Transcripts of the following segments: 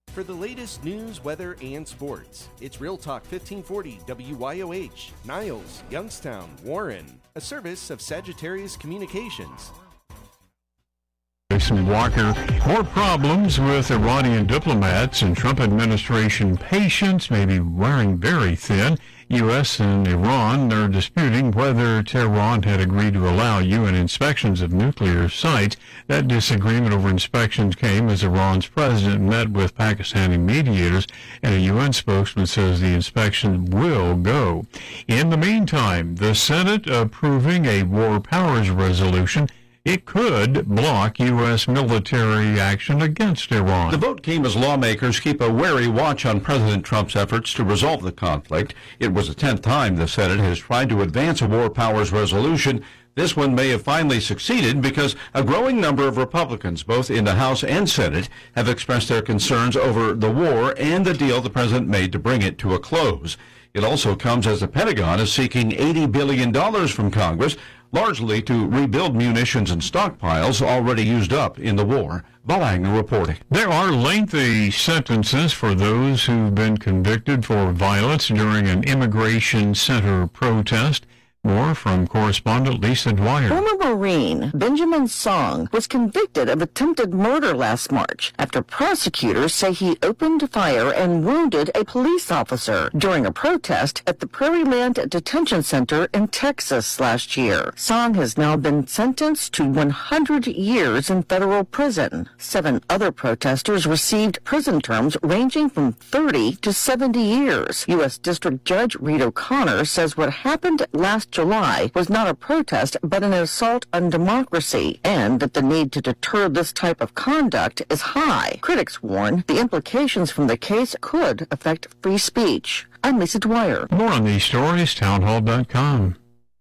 For the latest news, weather, and sports, it's Real Talk 1540 WYOH, Niles, Youngstown, Warren, a service of Sagittarius Communications. Jason Walker, more problems with Iranian diplomats and Trump administration patience may be wearing very thin. U.S. and Iran are disputing whether Tehran had agreed to allow UN inspections of nuclear sites. That disagreement over inspections came as Iran's president met with Pakistani mediators, and a UN spokesman says the inspection will go. In the meantime, the Senate approving a war powers resolution. It could block U.S. military action against Iran. The vote came as lawmakers keep a wary watch on President Trump's efforts to resolve the conflict. It was the 10th time the Senate has tried to advance a war powers resolution. This one may have finally succeeded because a growing number of Republicans, both in the House and Senate, have expressed their concerns over the war and the deal the president made to bring it to a close. It also comes as the Pentagon is seeking $80 billion from Congress, largely to rebuild munitions and stockpiles already used up in the war. Bob Agnew reporting. There are lengthy sentences for those who've been convicted for violence during an immigration center protest. More from correspondent Lisa Dwyer. Former Marine Benjamin Song was convicted of attempted murder last March after prosecutors say he opened fire and wounded a police officer during a protest at the Prairieland Detention Center in Texas last year. Song has now been sentenced to 100 years in federal prison. 7 other protesters received prison terms ranging from 30 to 70 years. U.S. District Judge Reed O'Connor says what happened last July was not a protest but an assault on democracy, and that the need to deter this type of conduct is high. Critics warn the implications from the case could affect free speech. I'm Lisa Dwyer. More on these stories, townhall.com.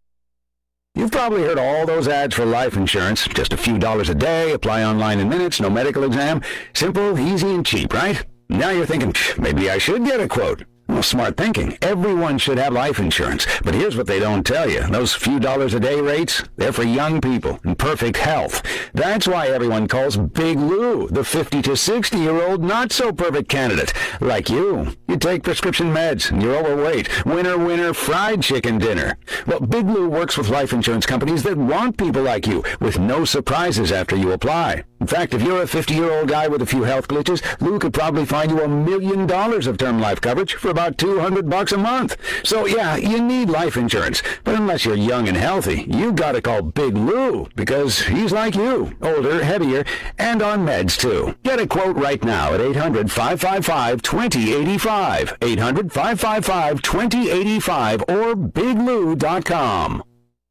You've probably heard all those ads for life insurance. Just a few dollars a day, apply online in minutes, no medical exam. Simple, easy, and cheap, right? Now you're thinking, maybe I should get a quote. Well, smart thinking. Everyone should have life insurance. But here's what they don't tell you. Those few dollars a day rates, they're for young people in perfect health. That's why everyone calls Big Lou the 50 to 60-year-old not-so-perfect candidate. Like you. You take prescription meds and you're overweight. Winner, fried chicken dinner. Well, Big Lou works with life insurance companies that want people like you with no surprises after you apply. In fact, if you're a 50-year-old guy with a few health glitches, Lou could probably find you $1 million of term life coverage for about $200 a month. So yeah, you need life insurance. But unless you're young and healthy, you gotta call Big Lou, because he's like you, older, heavier, and on meds too. Get a quote right now at 800-555-2085, 800-555-2085, or biglou.com.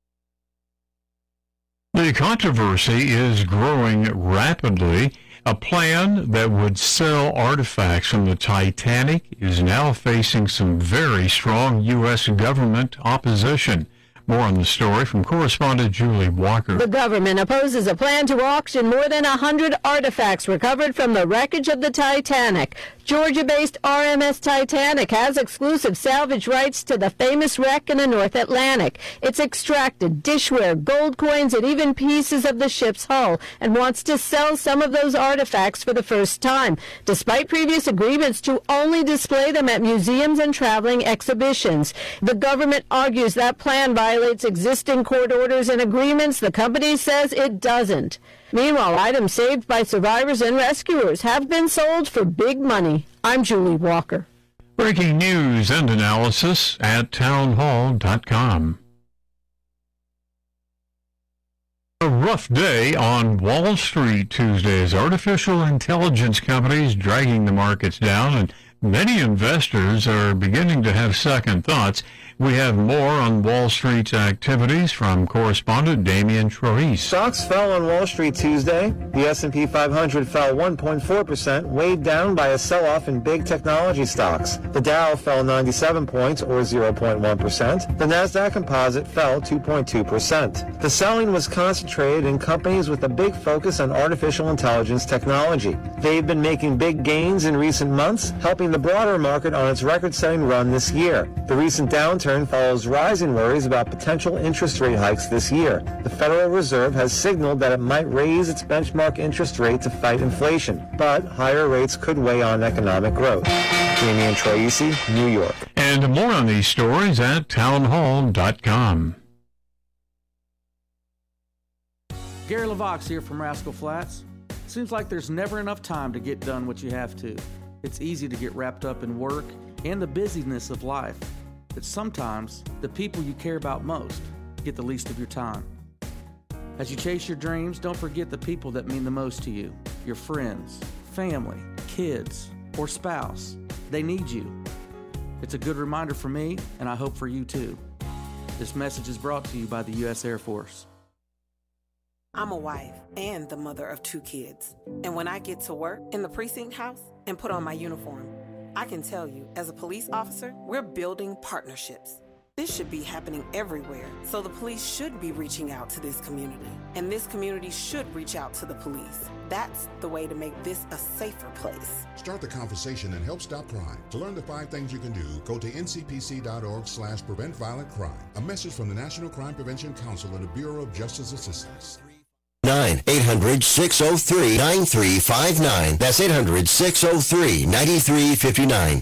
The controversy is growing rapidly. A plan that would sell artifacts from the Titanic is now facing some very strong U.S. government opposition. More on the story from correspondent Julie Walker. The government opposes a plan to auction more than 100 artifacts recovered from the wreckage of the Titanic. Georgia-based RMS Titanic has exclusive salvage rights to the famous wreck in the North Atlantic. It's extracted dishware, gold coins, and even pieces of the ship's hull, and wants to sell some of those artifacts for the first time, despite previous agreements to only display them at museums and traveling exhibitions. The government argues that plan violates existing court orders and agreements. The company says it doesn't. Meanwhile, items saved by survivors and rescuers have been sold for big money. I'm Julie Walker. Breaking news and analysis at townhall.com. A rough day on Wall Street Tuesday as artificial intelligence companies dragging the markets down, and many investors are beginning to have second thoughts. We have more on Wall Street's activities from correspondent Damian Troyes. Stocks fell on Wall Street Tuesday. The S&P 500 fell 1.4%, weighed down by a sell-off in big technology stocks. The Dow fell 97 points, or 0.1%. The Nasdaq Composite fell 2.2%. The selling was concentrated in companies with a big focus on artificial intelligence technology. They've been making big gains in recent months, helping the broader market on its record-setting run this year. The recent downturn downturn follows rising worries about potential interest rate hikes this year. The Federal Reserve has signaled that it might raise its benchmark interest rate to fight inflation, but higher rates could weigh on economic growth. Damian Troisi, New York. And more on these stories at townhall.com. Gary LaVox here from Rascal Flats. Seems like there's never enough time to get done what you have to. It's easy to get wrapped up in work and the busyness of life, but sometimes the people you care about most get the least of your time. As you chase your dreams, don't forget the people that mean the most to you. Your friends, family, kids, or spouse. They need you. It's a good reminder for me, and I hope for you too. This message is brought to you by the U.S. Air Force. I'm a wife and the mother of 2 kids. And when I get to work in the precinct house and put on my uniform, I can tell you, as a police officer, we're building partnerships. This should be happening everywhere, so the police should be reaching out to this community, and this community should reach out to the police. That's the way to make this a safer place. Start the conversation and help stop crime. To learn the 5 things you can do, go to ncpc.org/prevent violent crime. A message from the National Crime Prevention Council and the Bureau of Justice Assistance. 800-603-9359. That's 800-603-9359.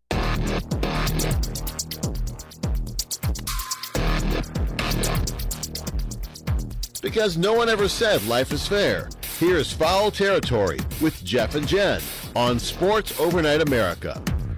Because no one ever said life is fair. Here's Foul Territory with Jeff and Jen on Sports Overnight America.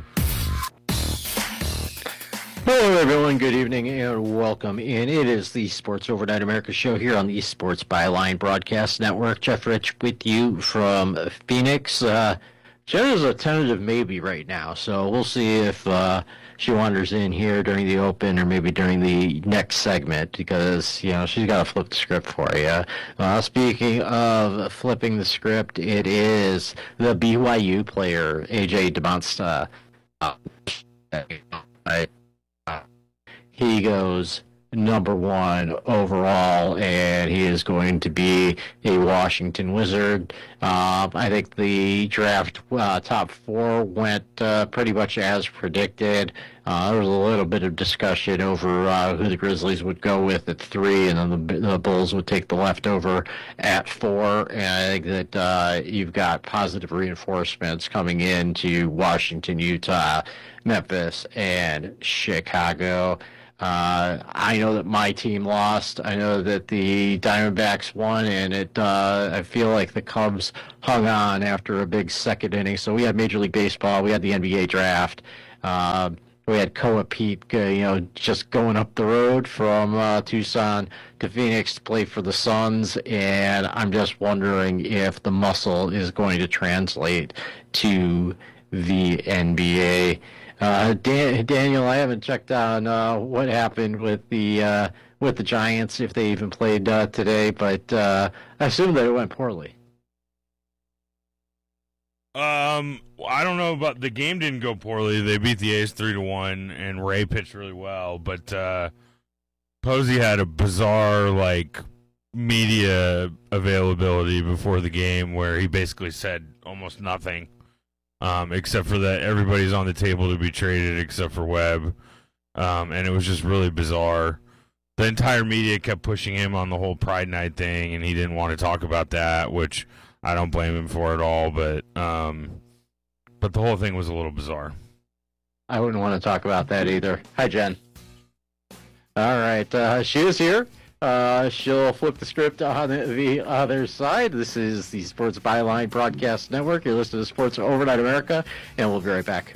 Hello, everyone. Good evening and welcome in. It is the Sports Overnight America show here on the Sports Byline Broadcast Network. Jeff Rich with you from Phoenix. Jen is a tentative maybe right now, so we'll see if she wanders in here during the open or maybe during the next segment because, you know, she's got to flip the script for you. Speaking of flipping the script, it is the BYU player, A.J. DeMonsta. He goes number 1 overall, and he is going to be a Washington Wizard. I think the draft top 4 went pretty much as predicted. There was a little bit of discussion over who the Grizzlies would go with at 3, and then the Bulls would take the leftover at 4. And I think that you've got positive reinforcements coming into Washington, Utah, Memphis, and Chicago. I know that my team lost. I know that the Diamondbacks won, and I feel like the Cubs hung on after a big second inning. So we had Major League Baseball. We had the NBA draft. We had Koa Pete, just going up the road from Tucson to Phoenix to play for the Suns, and I'm just wondering if the muscle is going to translate to the NBA. Daniel, I haven't checked on what happened with the Giants, if they even played today, but I assume that it went poorly. I don't know about the game. Didn't go poorly. They beat the A's 3-1, and Ray pitched really well. But Posey had a bizarre media availability before the game where he basically said almost nothing. Except for that everybody's on the table to be traded except for Webb. And it was just really bizarre. The entire media kept pushing him on the whole Pride Night thing, and he didn't want to talk about that, which I don't blame him for at all. But the whole thing was a little bizarre. I wouldn't want to talk about that either. Hi, Jen. All right. She is here. She'll flip the script on the other side. This is the Sports Byline Broadcast Network. You're listening to Sports Overnight America, and we'll be right back.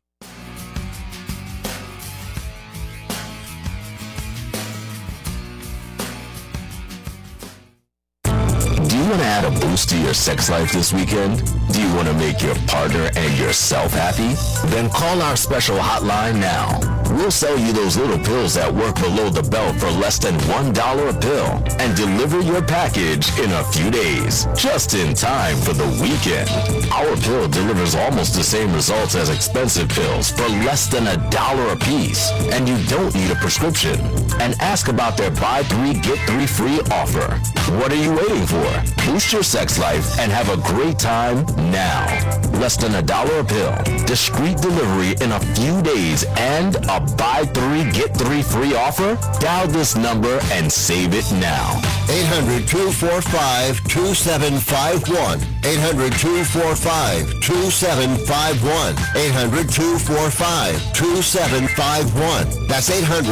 Do you want to add a boost to your sex life this weekend? Do you want to make your partner and yourself happy? Then call our special hotline now. We'll sell you those little pills that work below the belt for less than $1 a pill and deliver your package in a few days, just in time for the weekend. Our pill delivers almost the same results as expensive pills for less than $1 a piece, and you don't need a prescription. And ask about their buy 3 get 3 free offer. What are you waiting for? Boost your sex life and have a great time now. Less than $1 a pill, discreet delivery in a few days, and a buy 3 get 3 free offer? Dial this number and save it now. 800-245-2751. 800-245-2751. 800-245-2751. That's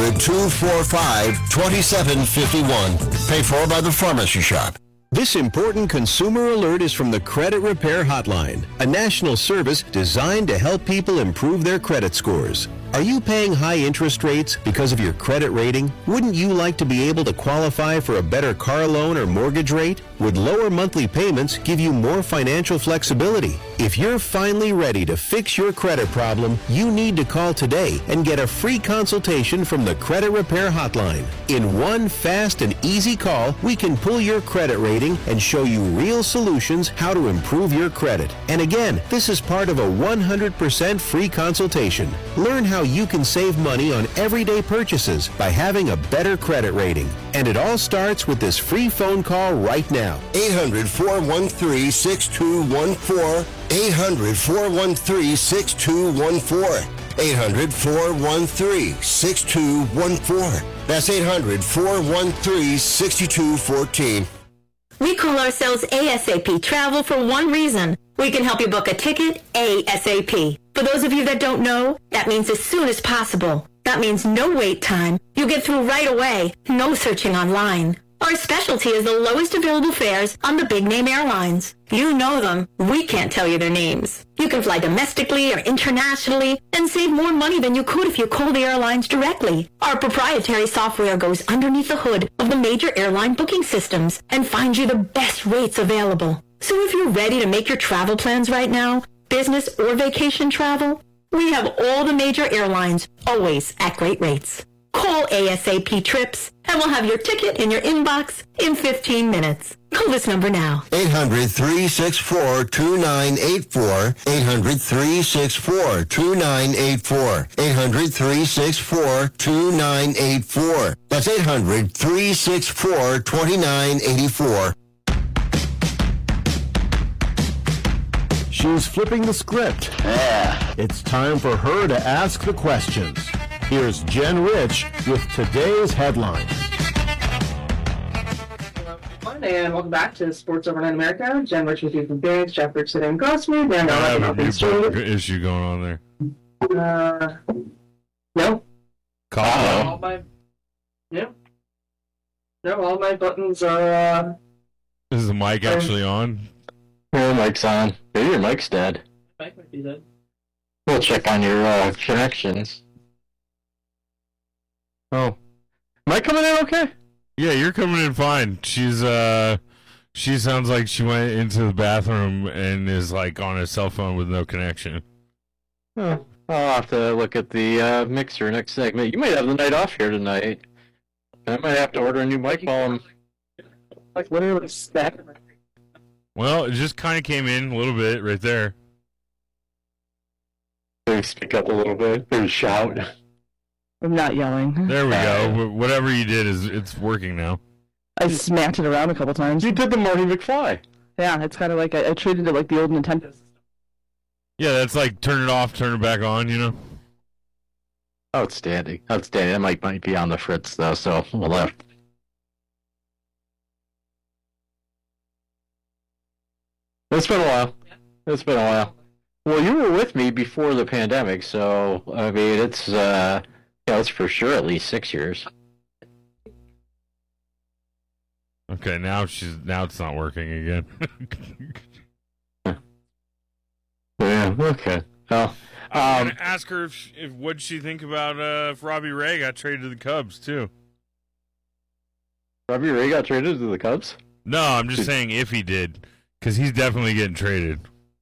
800-245-2751. Paid for by the Pharmacy Shop. This important consumer alert is from the Credit Repair Hotline, a national service designed to help people improve their credit scores. Are you paying high interest rates because of your credit rating? Wouldn't you like to be able to qualify for a better car loan or mortgage rate? Would lower monthly payments give you more financial flexibility? If you're finally ready to fix your credit problem, you need to call today and get a free consultation from the Credit Repair Hotline. In one fast and easy call, we can pull your credit rating and show you real solutions how to improve your credit. And again, this is part of a 100% free consultation. Learn how you can save money on everyday purchases by having a better credit rating. And it all starts with this free phone call right now. 800-413-6214. 800-413-6214. 800-413-6214. That's 800-413-6214. We call ourselves ASAP Travel for one reason. We can help you book a ticket ASAP. For those of you that don't know, that means as soon as possible. That means no wait time. You get through right away. No searching online. Our specialty is the lowest available fares on the big-name airlines. You know them. We can't tell you their names. You can fly domestically or internationally and save more money than you could if you call the airlines directly. Our proprietary software goes underneath the hood of the major airline booking systems and finds you the best rates available. So if you're ready to make your travel plans right now, business or vacation travel, we have all the major airlines, always at great rates. Call ASAP Trips, and we'll have your ticket in your inbox in 15 minutes. Call this number now. 800-364-2984. 800-364-2984. 800-364-2984. That's 800-364-2984. She's flipping the script. Yeah. It's time for her to ask the questions. Here's Jen Rich with today's headlines. And welcome back to Sports Overnight America. Jen Rich with you from Barracks, Jeff Richardson and Grossman. I have a new issue going on there. No. All my, yeah. No, all my buttons are. Is the mic actually on? Your mic's on. Maybe your mic's dead. Mic might be dead. We'll check on your connections. Oh. Am I coming in okay? Yeah, you're coming in fine. She sounds like she went into the bathroom and is like on a cell phone with no connection. Oh, I'll have to look at the mixer next segment. You might have the night off here tonight. I might have to order a new mic while I'm like literally stacked. Well, it just kind of came in a little bit right there. Maybe speak up a little bit. Maybe shout. I'm not yelling. There we go. Whatever you did it's working now. I smacked it around a couple times. You did the Marty McFly. Yeah, it's kind of like I treated it like the old Nintendo system. Yeah, that's like turn it off, turn it back on, you know? Outstanding. That might be on the fritz, though, so we'll have... It's been a while. It's been a while. Well, you were with me before the pandemic, so, I mean, it's for sure at least 6 years. Okay, now it's not working again. Yeah, okay. Well, I'm gonna ask her if what'd she think about if Robbie Ray got traded to the Cubs too. Robbie Ray got traded to the Cubs? No, I'm just saying if he did, because he's definitely getting traded.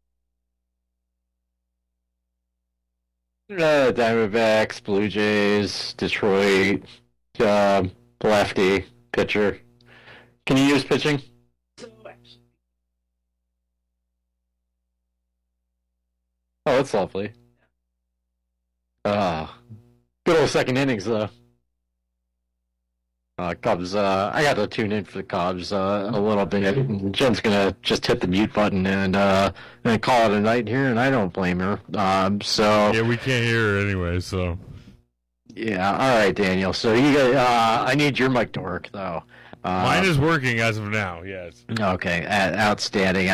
Diamondbacks, Blue Jays, Detroit, lefty, pitcher. Can you use pitching? Oh, that's lovely. Good old second innings, though. Cubs, I got to tune in for the Cubs a little bit. Jen's going to just hit the mute button and call it a night here, and I don't blame her. Yeah, we can't hear her anyway, so. Yeah, all right, Daniel. So you got, I need your mic to work, though. Mine is working as of now, yes. Okay, outstanding.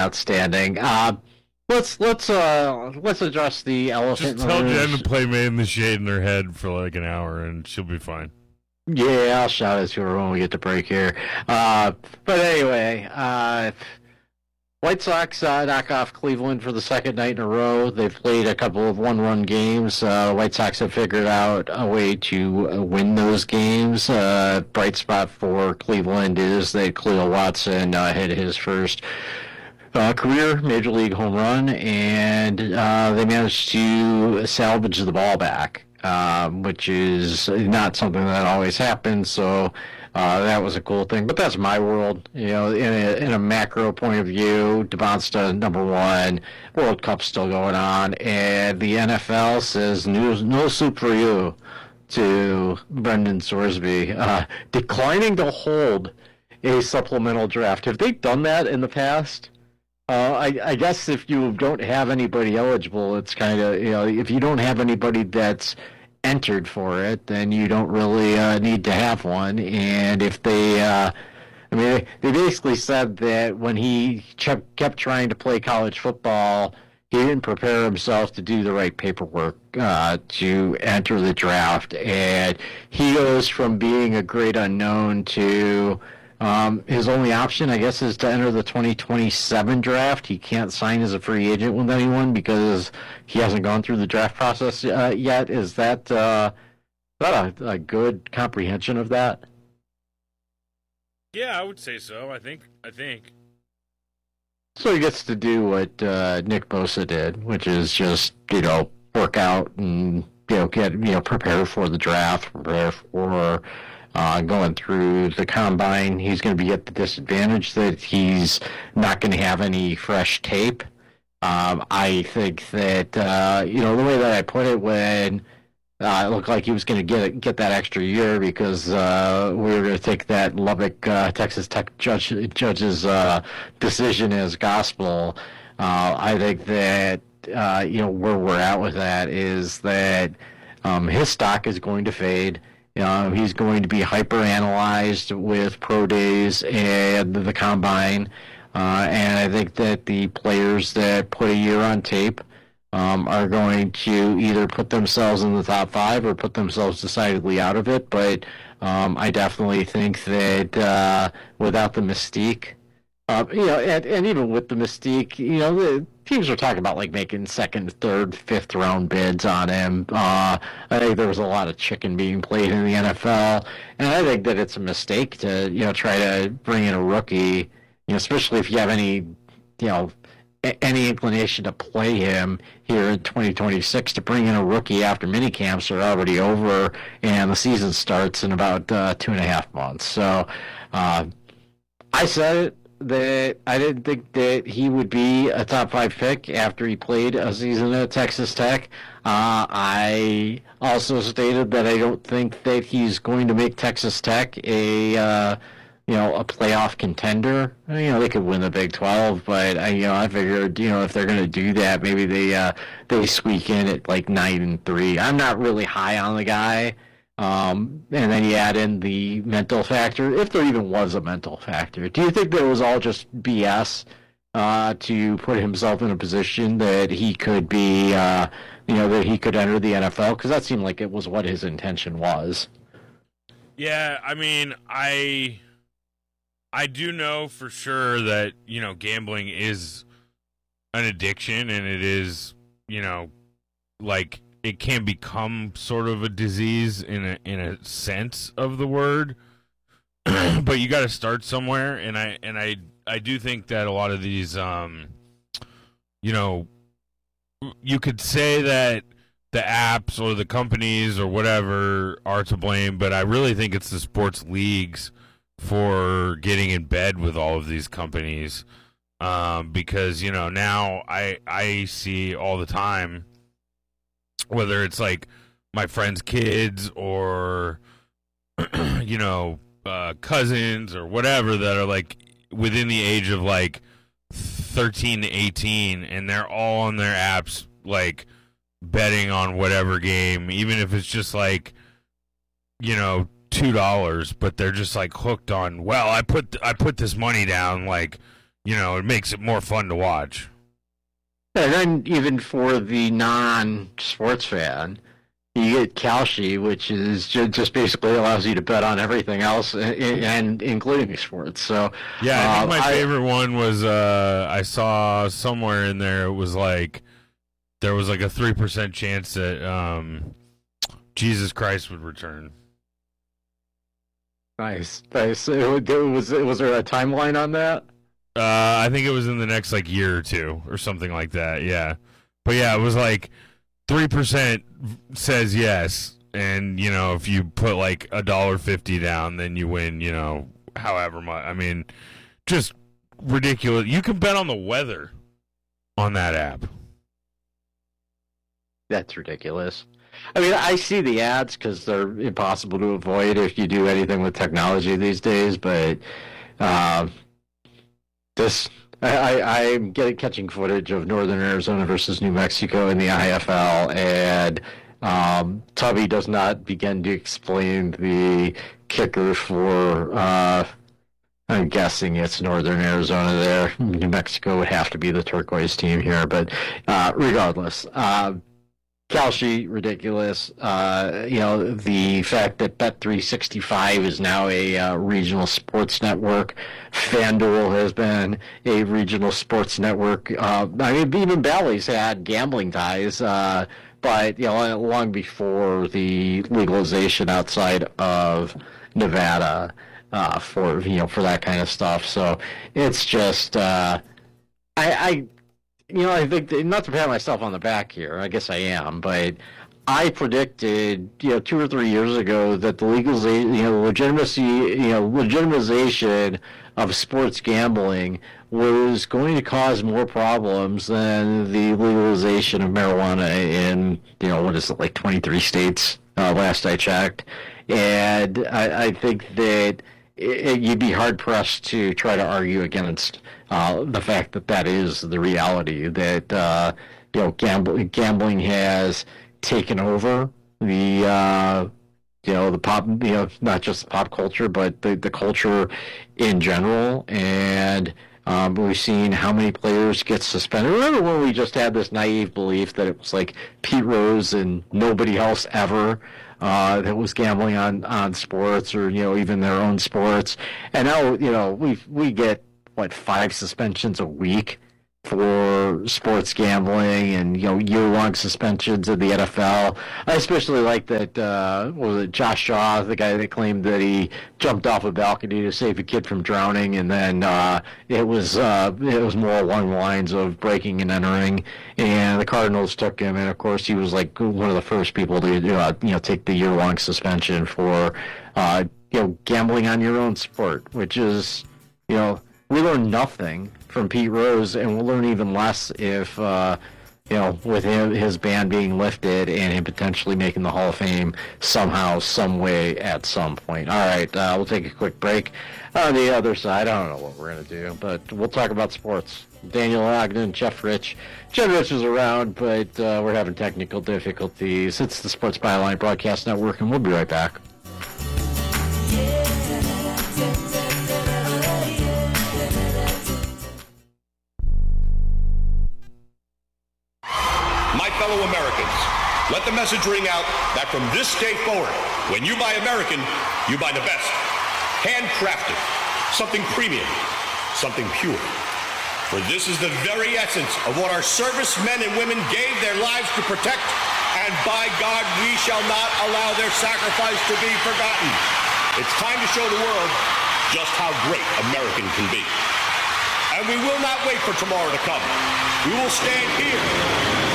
Let's address the elephant. Just tell Jen to play Made in the Shade in her head for like an hour, and she'll be fine. Yeah, I'll shout it to her when we get to break here. But anyway, White Sox knock off Cleveland for the second night in a row. They've played a couple of one-run games. White Sox have figured out a way to win those games. Bright spot for Cleveland is that Cleo Watson hit his first career Major League home run, and they managed to salvage the ball back. Which is not something that always happens, so that was a cool thing. But that's my world, in a macro point of view. Devonsta, number one, World Cup's still going on, and the NFL says no soup for you to Brendan Sorsby, declining to hold a supplemental draft. Have they done that in the past? I guess if you don't have anybody eligible, it's kind of, if you don't have anybody that's entered for it, then you don't really need to have one. And if they, they basically said that when he kept trying to play college football, he didn't prepare himself to do the right paperwork to enter the draft. And he goes from being a great unknown to... his only option, I guess, is to enter the 2027 draft. He can't sign as a free agent with anyone because he hasn't gone through the draft process yet. Is that a good comprehension of that? Yeah, I would say so. I think. So he gets to do what Nick Bosa did, which is just work out and prepare for the draft, prepare for. Going through the combine, he's going to be at the disadvantage that he's not going to have any fresh tape. I think that the way that I put it, when it looked like he was going to get that extra year because we were going to take that Lubbock Texas Tech judge's decision as gospel. I think that where we're at with that is that his stock is going to fade. He's going to be hyper-analyzed with pro days and the combine. And I think that the players that put a year on tape are going to either put themselves in the top 5 or put themselves decidedly out of it. But I definitely think that without the mystique, and even with the mystique, the teams are talking about like making second, third, fifth round bids on him. I think there was a lot of chicken being played in the NFL, and I think that it's a mistake to try to bring in a rookie, especially if you have any inclination to play him here in 2026. To bring in a rookie after mini camps are already over and the season starts in about 2.5 months. So I said it, that I didn't think that he would be a top 5 pick after he played a season at Texas Tech. I also stated that I don't think that he's going to make Texas Tech a playoff contender. They could win the Big 12, but I figured, if they're going to do that, maybe they squeak in at like 9-3. I'm not really high on the guy. And then you add in the mental factor, if there even was a mental factor. Do you think that it was all just BS to put himself in a position that he could be, that he could enter the NFL? Because that seemed like it was what his intention was. Yeah, I mean, I do know for sure that, gambling is an addiction, and it is, like, it can become sort of a disease in a sense of the word, but you got to start somewhere. And I do think that a lot of these, you could say that the apps or the companies or whatever are to blame, but I really think it's the sports leagues for getting in bed with all of these companies, because now I see all the time, whether it's like my friends' kids or cousins or whatever that are like within the age of like 13 to 18, and they're all on their apps like betting on whatever game, even if it's just like, you know, $2, but they're just like hooked on, well, I put this money down, like, you know, it makes it more fun to watch. And then even for the non-sports fan, you get Kalshi, which is just basically allows you to bet on everything else, and including sports. So yeah, I think my favorite one was I saw somewhere in there, it was like there was like a 3% chance that Jesus Christ would return. Nice. Was there a timeline on that? I think it was in the next like year or two or something like that. Yeah, but yeah, it was like 3% says yes, and you know, if you put like $1.50 down, then you win. You know, however much. I mean, just ridiculous. You can bet on the weather on that app. That's ridiculous. I mean, I see the ads because they're impossible to avoid if you do anything with technology these days. But I'm catching footage of Northern Arizona versus New Mexico in the IFL, and Tubby does not begin to explain the kicker for. I'm guessing it's Northern Arizona there. New Mexico would have to be the turquoise team here, but regardless. Kalshi, ridiculous. The fact that Bet365 is now a regional sports network. FanDuel has been a regional sports network. I mean, even Bally's had gambling ties, but long before the legalization outside of Nevada for that kind of stuff. So it's just I think, not to pat myself on the back here, I guess I am, but I predicted, 2 or 3 years ago that the legitimization of sports gambling was going to cause more problems than the legalization of marijuana in, 23 states, last I checked. And I think that you'd be hard-pressed to try to argue against the fact that is the reality, that gambling has taken over the pop, not just pop culture, but the culture in general. And we've seen how many players get suspended. Remember when we just had this naive belief that it was like Pete Rose and nobody else ever that was gambling on sports, or even their own sports. And now we get 5 suspensions a week for sports gambling, and year-long suspensions of the NFL. I especially like that. Was it Josh Shaw, the guy that claimed that he jumped off a balcony to save a kid from drowning, and then it was more along the lines of breaking and entering, and the Cardinals took him, and of course he was like one of the first people to take the year-long suspension for gambling on your own sport, which is we learned nothing from Pete Rose, and we'll learn even less if, with his ban being lifted and him potentially making the Hall of Fame somehow, some way, at some point. All right, we'll take a quick break. On the other side, I don't know what we're going to do, but we'll talk about sports. Daniel Ogden, Jeff Rich. Jeff Rich is around, but we're having technical difficulties. It's the Sports Byline Broadcast Network, and we'll be right back. Fellow Americans, let the message ring out that from this day forward, when you buy American, you buy the best. Handcrafted, something premium, something pure. For this is the very essence of what our servicemen and women gave their lives to protect, and by God, we shall not allow their sacrifice to be forgotten. It's time to show the world just how great American can be. And we will not wait for tomorrow to come. We will stand here